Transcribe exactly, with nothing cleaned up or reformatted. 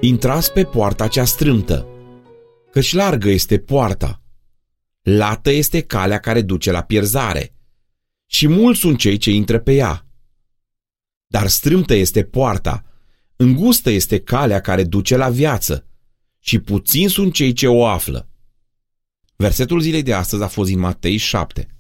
Intrați pe poarta cea strâmtă, căci largă este poarta, lată este calea care duce la pierzare, și mulți sunt cei ce intră pe ea. Dar strâmtă este poarta, îngustă este calea care duce la viață, și puțini sunt cei ce o află. Versetul zilei de astăzi a fost din Matei șapte.